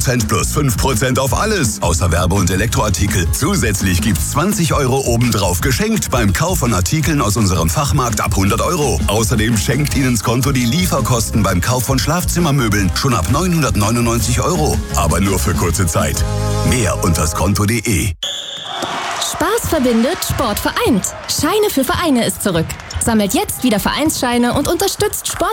10% plus 5% auf alles, außer Werbe- und Elektroartikel. Zusätzlich gibt's 20 Euro obendrauf geschenkt beim Kauf von Artikeln aus unserem Fachmarkt ab 100 Euro. Außerdem schenkt Ihnen Skonto die Lieferkosten beim Kauf von Schlafzimmermöbeln schon ab 999 Euro. Aber nur für kurze Zeit. Mehr unter skonto.de. Spaß verbindet, Sport vereint. Scheine für Vereine ist zurück. Sammelt jetzt wieder Vereinsscheine und unterstützt Sport